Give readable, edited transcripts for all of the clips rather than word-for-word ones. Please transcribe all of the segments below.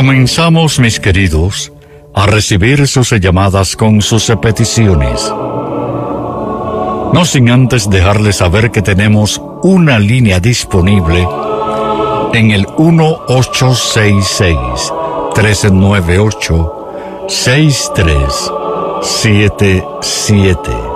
Comenzamos, mis queridos, a recibir sus llamadas con sus peticiones. No sin antes dejarles saber que tenemos una línea disponible en el 1866-398-6377.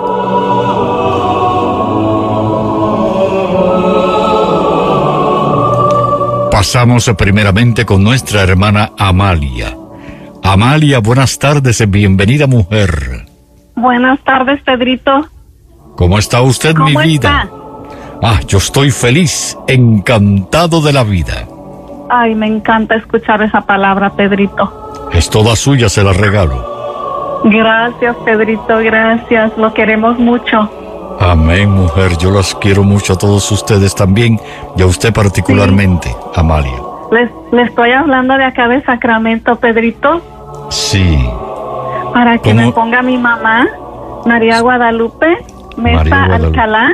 Pasamos primeramente con nuestra hermana Amalia. Amalia, buenas tardes, bienvenida, mujer. Buenas tardes, Pedrito. ¿Cómo está usted, mi vida? Yo estoy feliz, encantado de la vida. Ay, me encanta escuchar esa palabra, Pedrito. Es toda suya, se la regalo. Gracias, Pedrito, gracias. Lo queremos mucho. Amén, mujer. Yo las quiero mucho a todos ustedes también y a usted particularmente, sí. Amalia. Le estoy hablando de acá de Sacramento, Pedrito. Sí. Para que me ponga mi mamá, María Guadalupe Mesa Alcalá.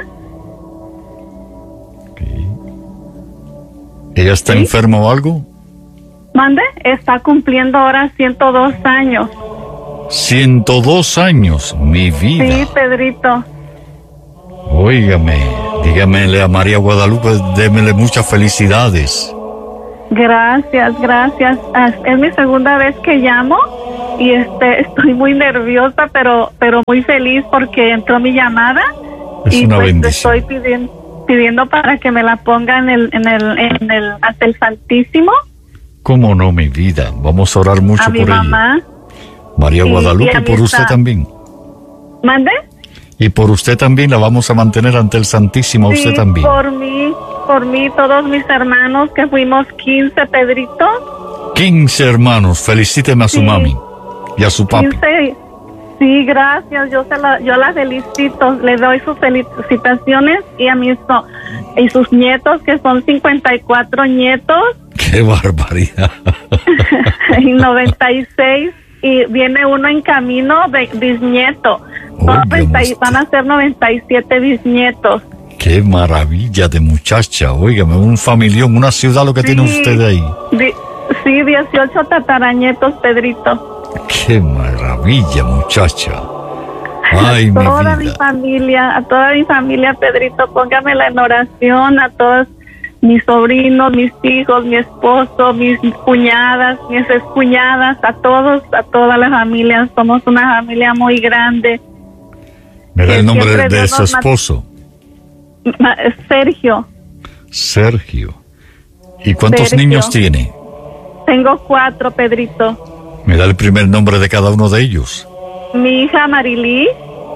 Okay. ¿Ella está enferma o algo? ¿Mande? Está cumpliendo ahora 102 años. 102 años, mi vida. Sí, Pedrito. Óigame, dígamele a María Guadalupe, démele muchas felicidades. Gracias, gracias. Es mi segunda vez que llamo y estoy muy nerviosa, pero muy feliz porque entró mi llamada. Es y una pues bendición. Estoy pidiendo para que me la ponga en el hasta el Santísimo. ¿Cómo no, mi vida? Vamos a orar mucho a por mi ella. mamá. María Guadalupe, y por usted también. ¿Mande? Y por usted también la vamos a mantener ante el Santísimo, Sí, usted también. por mí, todos mis hermanos, que fuimos 15, Pedrito. 15 hermanos, felicíteme a su mami y a su papi. 15, sí, gracias, yo la felicito, le doy sus felicitaciones y a y sus nietos, que son 54 nietos. ¡Qué barbaridad! Y 96, y viene uno en camino de bisnieto. Van a ser 97 bisnietos. ¡Qué maravilla de muchacha! Óigame, un familión, una ciudad lo que tiene usted ahí. Sí, 18 tatarañetos, Pedrito. ¡Qué maravilla, muchacha! ¡Ay, mi vida! A toda mi familia, Pedrito, póngamela en oración, a todos mis sobrinos, mis hijos, mi esposo, mis cuñadas, mis excuñadas, a toda la familia. Somos una familia muy grande. ¿Me da el nombre de su esposo? Sergio. Sergio. ¿Y cuántos niños tiene? Tengo 4, Pedrito. ¿Me da el primer nombre de cada uno de ellos? Mi hija Marily.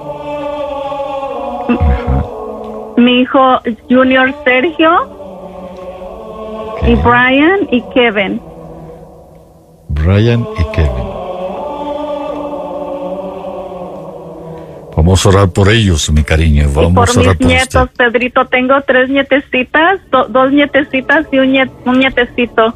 Mi hijo Junior Sergio. Y Brian y Kevin. Brian y Kevin. Vamos a orar por ellos, mi cariño. Vamos a orar por nietos, usted. Pedrito. Tengo 3 nietecitas, 2 nietecitas y un nietecito.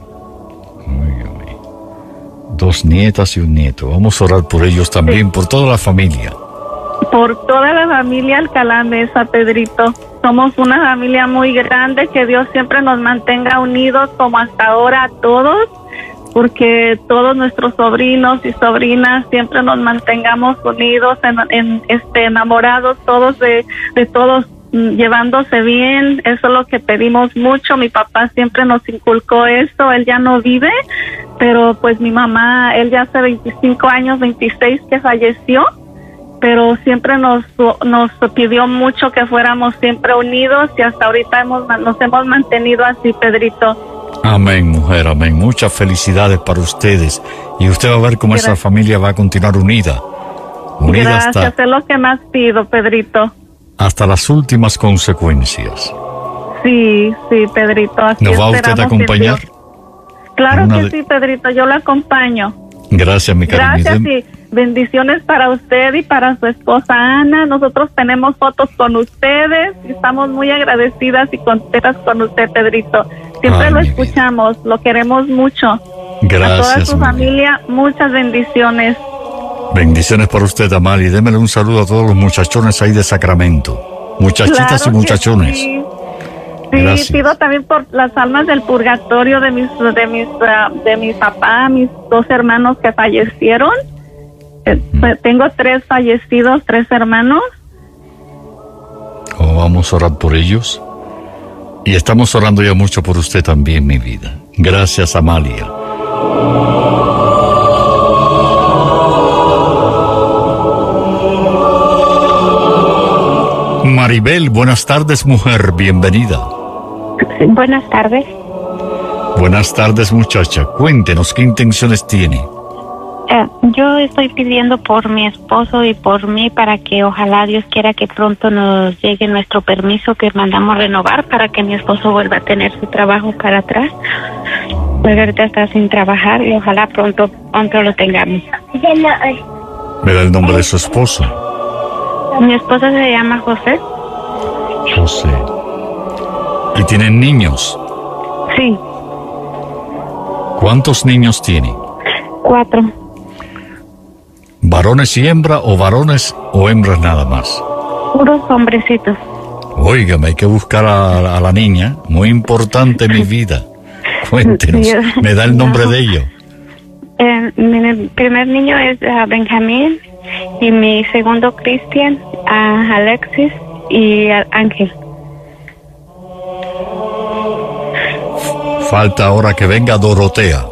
2 nietas y un nieto. Vamos a orar por ellos también, por toda la familia. Por toda la familia Alcalá Mesa, Pedrito. Somos una familia muy grande, que Dios siempre nos mantenga unidos como hasta ahora a todos, porque todos nuestros sobrinos y sobrinas siempre nos mantengamos unidos, enamorados todos de todos, llevándose bien. Eso es lo que pedimos mucho. Mi papá siempre nos inculcó eso. Él ya no vive, pero pues mi mamá, él ya hace 25 años, 26 que falleció, pero siempre nos pidió mucho que fuéramos siempre unidos, y hasta ahorita nos hemos mantenido así, Pedrito. Amén, mujer, amén. Muchas felicidades para ustedes. Y usted va a ver cómo esa familia va a continuar unida. Gracias, es lo que más pido, Pedrito. Hasta las últimas consecuencias. Sí, Pedrito. ¿Nos va usted a acompañar? Claro que sí, Pedrito, yo lo acompaño. Gracias, mi cariño. Gracias y bendiciones para usted y para su esposa Ana. Nosotros tenemos fotos con ustedes y estamos muy agradecidas y contentas con usted, Pedrito. Siempre lo escuchamos, lo queremos mucho. Gracias. A toda su familia, muchas bendiciones. Bendiciones para usted, Amali. Démele un saludo a todos los muchachones ahí de Sacramento. Muchachitas y muchachones. Sí. Sí, Gracias. pido también por las almas del purgatorio de mi papá, mis 2 hermanos que fallecieron. Tengo 3 fallecidos, 3 hermanos. Vamos a orar por ellos. Y estamos orando ya mucho por usted también, mi vida. Gracias, Amalia. Maribel, buenas tardes, mujer, bienvenida. Buenas tardes. Buenas tardes, muchacha. Cuéntenos, ¿qué intenciones tiene? Yo estoy pidiendo por mi esposo y por mí para que ojalá Dios quiera que pronto nos llegue nuestro permiso que mandamos renovar para que mi esposo vuelva a tener su trabajo para atrás. Pues ahorita está sin trabajar y ojalá pronto lo tengamos. ¿Me da el nombre de su esposo? Mi esposo se llama José. José. ¿Y tienen niños? Sí, ¿Cuántos niños tiene? 4. ¿Varones y hembra o varones o hembras nada más? Puros hombrecitos. Óigame, hay que buscar a la niña. Muy importante, mi vida. Cuéntenos. ¿Me da el nombre de ellos? Mi primer niño es Benjamín y mi segundo Cristian, Alexis y Ángel. Falta ahora que venga Dorotea.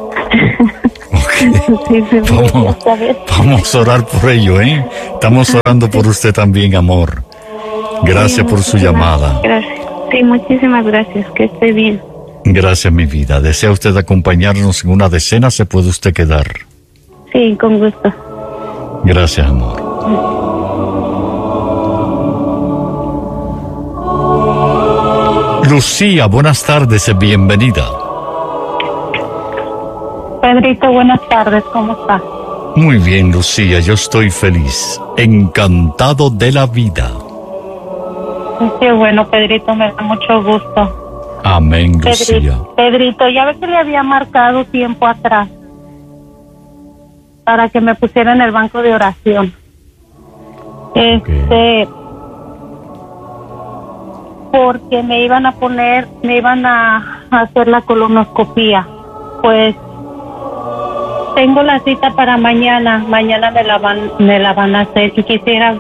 Sí, Vamos, está bien. vamos a orar por ello, ¿eh? Estamos orando por usted también, amor. Gracias por su llamada. Gracias. Sí, muchísimas gracias. Que esté bien. Gracias, mi vida. ¿Desea usted acompañarnos en una decena? ¿Se puede usted quedar? Sí, con gusto. Gracias, amor. Lucía, buenas tardes, bienvenida. Pedrito, buenas tardes, ¿cómo está? Muy bien, Lucía, yo estoy feliz, encantado de la vida. Qué bueno, Pedrito, me da mucho gusto. Amén, Lucía. Pedrito, ya ve que le había marcado tiempo atrás para que me pusiera en el banco de oración. Porque me iban a hacer la colonoscopía. Pues tengo la cita para mañana me la van a hacer y quisiera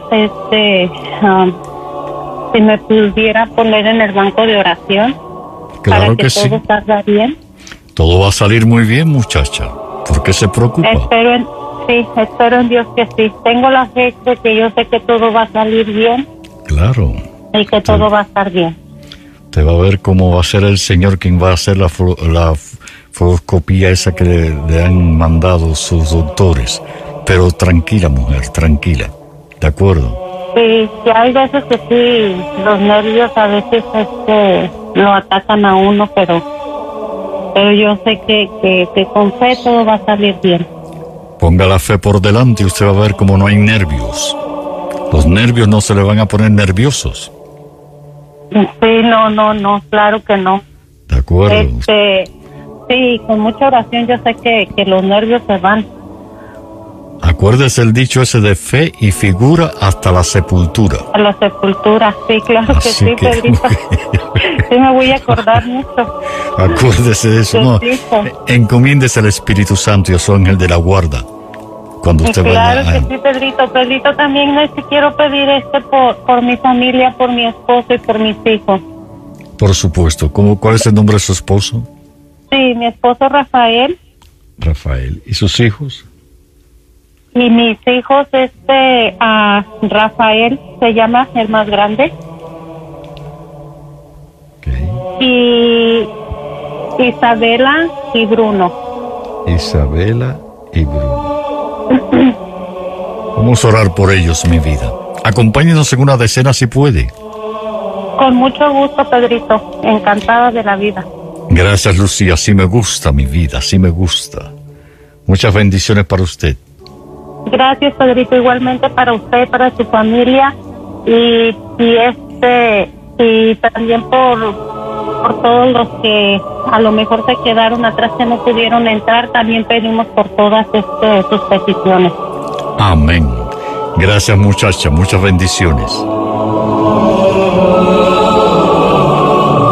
si me pudiera poner en el banco de oración. Claro para que sí. todo salga bien. Todo va a salir muy bien, muchacha. ¿Por qué se preocupa? Espero en Dios que sí. Tengo la fe de que yo sé que todo va a salir bien Claro. y que todo va a estar bien. Te va a ver cómo va a ser el Señor quien va a hacer la fluoroscopía esa que le han mandado sus doctores. Pero tranquila, mujer, tranquila. ¿De acuerdo? Sí, hay veces que sí, los nervios a veces lo atacan a uno, pero yo sé que con fe todo va a salir bien. Ponga la fe por delante y usted va a ver cómo no hay nervios. Los nervios no se le van a poner nerviosos. Sí, no, claro que no. ¿De acuerdo? Sí, con mucha oración yo sé que los nervios se van. Acuérdese el dicho ese de fe y figura hasta la sepultura. A la sepultura, sí, claro que Así sí, que, Pedrito. Sí, me voy a acordar mucho. Acuérdese de eso, no. Encomiéndese al Espíritu Santo y a su ángel de la guarda. Cuando usted Claro vaya que sí, Pedrito. Pedrito, también quiero pedir por mi familia, por mi esposo y por mis hijos. Por supuesto. ¿Cuál es el nombre de su esposo? Sí, mi esposo Rafael. Rafael. ¿Y sus hijos? Y mis hijos, Rafael se llama el más grande. Okay. Y Isabela y Bruno. Isabela y Bruno. Vamos a orar por ellos, mi vida. Acompáñenos en una decena si puede. Con mucho gusto, Pedrito. Encantada de la vida. Gracias, Lucía. Sí me gusta, mi vida. Sí me gusta. Muchas bendiciones para usted. Gracias, Pedrito. Igualmente para usted, para su familia y también por todos los que a lo mejor se quedaron atrás que no pudieron entrar. También pedimos por todas sus peticiones. Amén. Gracias, muchacha. Muchas bendiciones.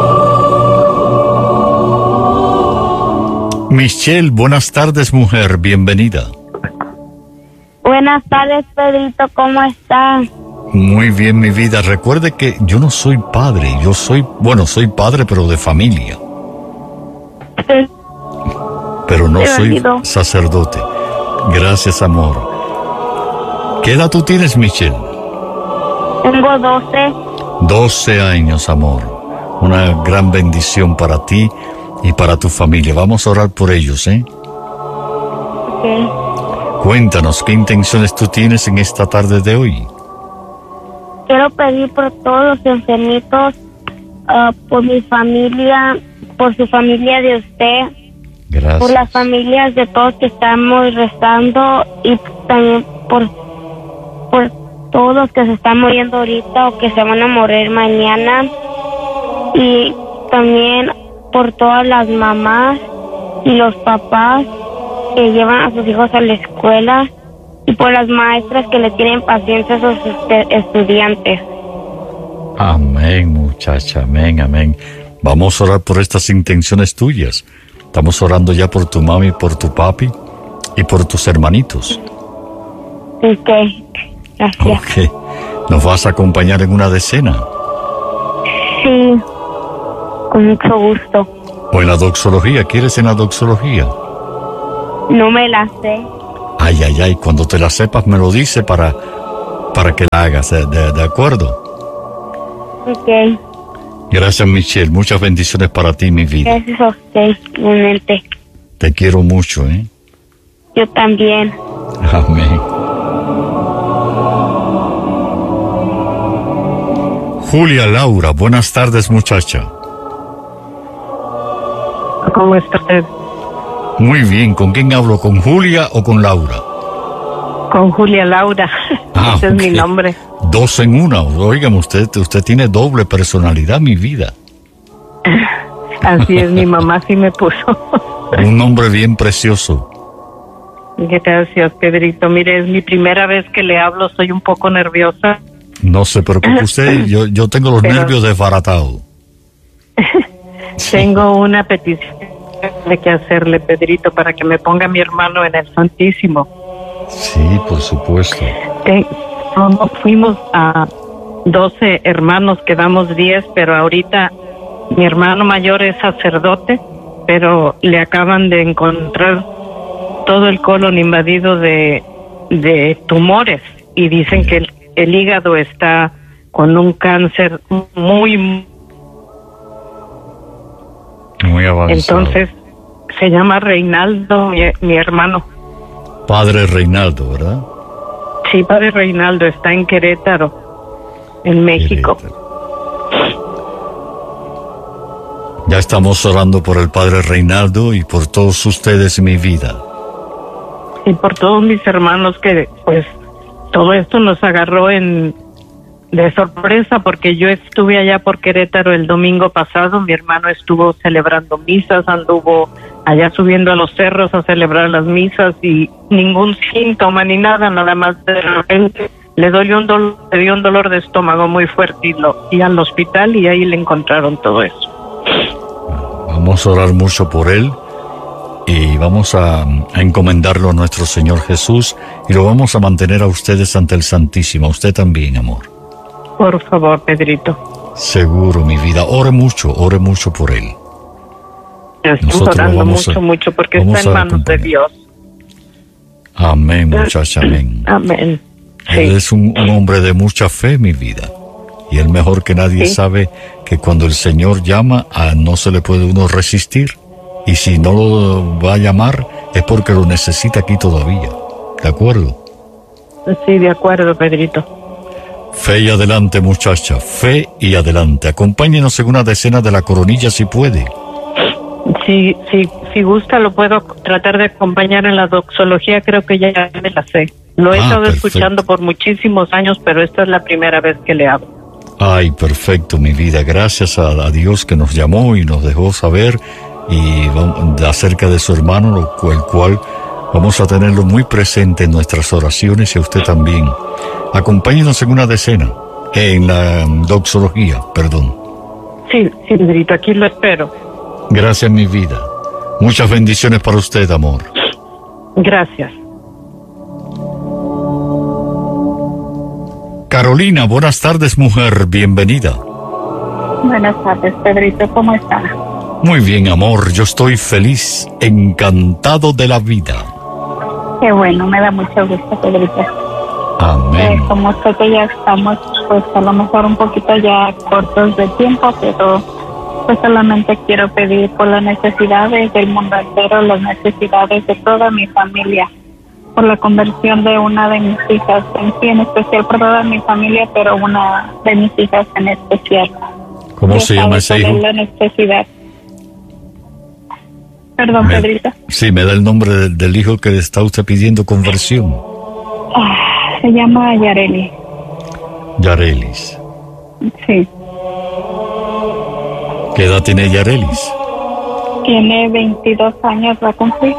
Michelle, buenas tardes, mujer, bienvenida. Buenas tardes, Pedrito, ¿cómo está? Muy bien, mi vida. Recuerde que yo no soy padre, soy padre, pero de familia. Sí. Pero no He soy oído. sacerdote. Gracias, amor. ¿Qué edad tú tienes, Michelle? Tengo 12. 12 años, amor. Una gran bendición para ti y para tu familia. Vamos a orar por ellos, ¿eh? Ok. Cuéntanos, ¿qué intenciones tú tienes en esta tarde de hoy? Quiero pedir por todos los enfermitos, por mi familia, por su familia de usted, Gracias. por las familias de todos que estamos rezando y también por todos los que se están muriendo ahorita o que se van a morir mañana, y también por todas las mamás y los papás que llevan a sus hijos a la escuela y por las maestras que le tienen paciencia a sus estudiantes. Amén, muchacha, amén, amén. Vamos a orar por estas intenciones tuyas. Estamos orando ya por tu mami, por tu papi y por tus hermanitos. Ok, gracias. Ok. ¿Nos vas a acompañar en una decena? Sí, con mucho gusto. ¿O en la doxología? ¿Quieres en la doxología? No me la sé. Ay, ay, ay. Cuando te la sepas me lo dice para que la hagas. ¿De acuerdo? Ok, Gracias, Michelle. Muchas bendiciones para ti, mi vida. gracias a usted, igualmente. Te quiero mucho, ¿eh? Yo también. Amén. Julia Laura, buenas tardes, muchacha. ¿Cómo está usted? Muy bien. ¿Con quién hablo? ¿Con Julia o con Laura? Con Julia Laura. Ese es ok. mi nombre. 2 en 1. Óigame, usted tiene doble personalidad, mi vida. Así es, mi mamá sí me puso. Un nombre bien precioso. Gracias, Pedrito. Mire, es mi primera vez que le hablo, soy un poco nerviosa. No se preocupe usted, yo tengo los Pero- nervios desbaratados. Tengo una petición de que hacerle, Pedrito, para que me ponga mi hermano en el Santísimo. Sí, por supuesto. Fuimos a 12 hermanos, quedamos 10, pero ahorita mi hermano mayor es sacerdote, pero le acaban de encontrar todo el colon invadido de tumores y dicen que el hígado está con un cáncer muy... Muy avanzado. Entonces se llama Reinaldo, mi hermano. Padre Reinaldo, ¿verdad? Sí, padre Reinaldo, está en Querétaro, en México. Ya estamos orando por el Padre Reinaldo y por todos ustedes, mi vida. Y por todos mis hermanos que, pues, todo esto nos agarró de sorpresa, porque yo estuve allá por Querétaro el domingo pasado, mi hermano estuvo celebrando misas, anduvo allá subiendo a los cerros a celebrar las misas y ningún síntoma ni nada, nada más de repente le dio un dolor de estómago muy fuerte y al hospital y ahí le encontraron todo eso. Vamos a orar mucho por él y vamos a encomendarlo a nuestro Señor Jesús y lo vamos a mantener a ustedes ante el Santísimo, a usted también, amor. Por favor, Pedrito. Seguro, mi vida. Ore mucho por él. Estamos Nosotros orando vamos a- mucho porque vamos está en a manos de acompañar. Dios. Amén, muchacha, amén. Amén. Él Sí. es un hombre de mucha fe, mi vida. Y él mejor que nadie Sí. sabe que cuando el Señor llama, no se le puede uno resistir. Y si no lo va a llamar, es porque lo necesita aquí todavía. ¿De acuerdo? Sí, de acuerdo, Pedrito. Fe y adelante, muchacha. Fe y adelante. Acompáñenos en una decena de la coronilla si puede. Si gusta, lo puedo tratar de acompañar en la doxología, creo que ya me la sé. Lo he estado perfecto. escuchando por muchísimos años, pero esta es la primera vez que le hablo. Ay, perfecto, mi vida. Gracias a Dios que nos llamó y nos dejó saber acerca de su hermano, el cual vamos a tenerlo muy presente en nuestras oraciones y a usted también. Acompáñenos en una decena, en la doxología, perdón. Sí, Pedrito, aquí lo espero. Gracias, mi vida. Muchas bendiciones para usted, amor. Gracias. Carolina, buenas tardes, mujer, bienvenida. Buenas tardes, Pedrito, ¿cómo está? Muy bien, amor, yo estoy feliz, encantado de la vida. Qué bueno, me da mucho gusto, Pedrito. Amén. Como sé que ya estamos, pues a lo mejor un poquito ya cortos de tiempo, pero pues solamente quiero pedir por las necesidades del mundo entero, las necesidades de toda mi familia, por la conversión de una de mis hijas, en sí en especial por toda mi familia, pero una de mis hijas en especial. ¿Cómo se llama ese hijo? La necesidad. Perdón, Pedrito. Sí, me da el nombre del hijo que está usted pidiendo conversión. Se llama Yareli. Yarelis. Sí. ¿Qué edad tiene Yarelis? Tiene 22 años, va a cumplir.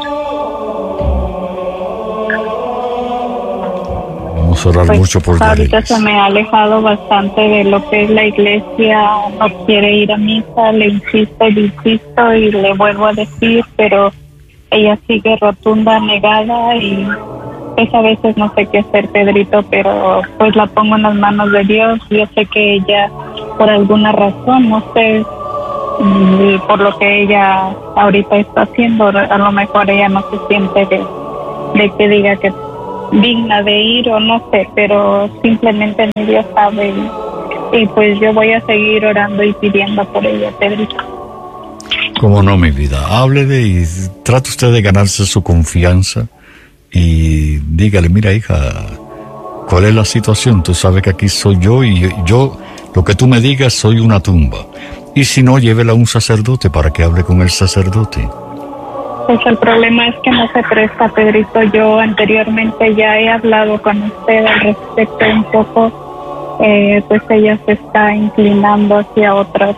Vamos a orar Pues, mucho por ahorita Yarelis. se me ha alejado bastante de lo que es la iglesia, no quiere ir a misa, le insisto y le vuelvo a decir, pero ella sigue rotunda, negada, y pues a veces no sé qué hacer, Pedrito, pero pues la pongo en las manos de Dios. Yo sé que ella, por alguna razón, no sé, y por lo que ella ahorita está haciendo, a lo mejor ella no se siente de que diga que digna de ir o no sé, pero simplemente ni Dios sabe, y pues yo voy a seguir orando y pidiendo por ella, Pedrito. Cómo no, mi vida, háblele y trate usted de ganarse su confianza y dígale, mira, hija, ¿cuál es la situación? Tú sabes que aquí soy yo y yo, lo que tú me digas, soy una tumba. Y si no, llévela a un sacerdote para que hable con el sacerdote. Pues el problema es que no se presta, Pedrito. Yo anteriormente ya he hablado con usted al respecto un poco, pues ella se está inclinando hacia otras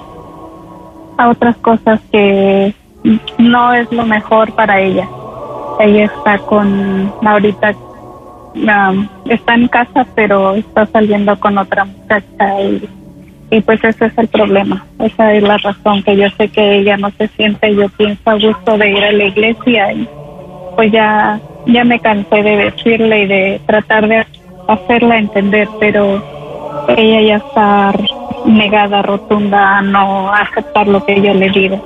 cosas que no es lo mejor para ella. Ella está ahorita está en casa, pero está saliendo con otra muchacha y pues ese es el problema. Esa es la razón, que yo sé que ella no se siente, yo pienso, a gusto de ir a la iglesia, y pues ya me cansé de decirle y de tratar de hacerla entender, pero ella ya está negada, rotunda, a no aceptar lo que yo le digo.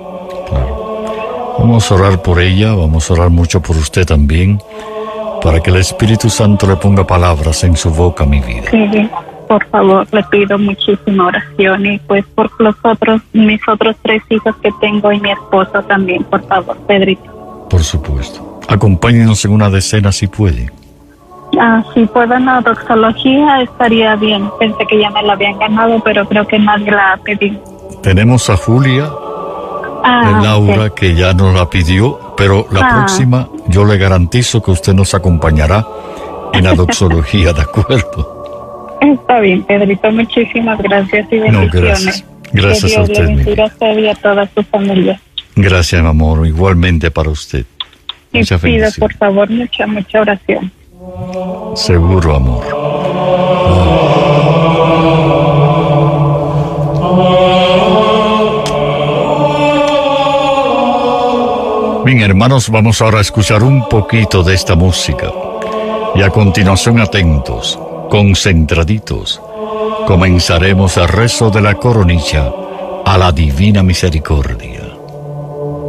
Claro. Vamos a orar por ella, vamos a orar mucho por usted también, para que el Espíritu Santo le ponga palabras en su boca, mi vida. Sí, por favor, le pido muchísima oración, y pues por mis otros 3 hijos que tengo y mi esposo también, por favor, Pedrito. Por supuesto. Acompáñenos en una decena si puede. Si puedo en la doxología estaría bien. Pensé que ya me la habían ganado, pero creo que nadie la ha pedido. Tenemos a Julia, Laura, que ya nos la pidió, pero la próxima yo le garantizo que usted nos acompañará en la doxología, ¿de acuerdo? Está bien, Pedrito, muchísimas gracias y bendiciones. No, gracias. Gracias que a Dios usted, le bendiga a usted y a toda su familia. Gracias, mi amor, igualmente para usted. Y Muchas pido, bendiciones. por favor, mucha oración. Seguro, amor. Bien, hermanos, vamos ahora a escuchar un poquito de esta música. Y a continuación, atentos, concentraditos, comenzaremos el rezo de la coronilla a la Divina Misericordia.